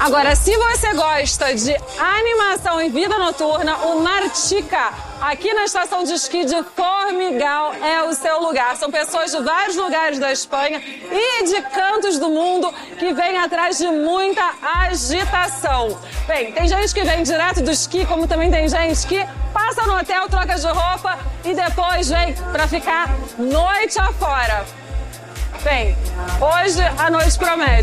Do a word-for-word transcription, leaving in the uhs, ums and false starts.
Agora, se você gosta de animação e vida noturna, o Nartica, aqui na estação de esqui de Formigal, é o seu lugar. São pessoas de vários lugares da Espanha e de cantos do mundo que vêm atrás de muita agitação. Bem, tem gente que vem direto do esqui, como também tem gente que passa no hotel, troca de roupa e depois vem para ficar noite afora. Bem, hoje a noite promete.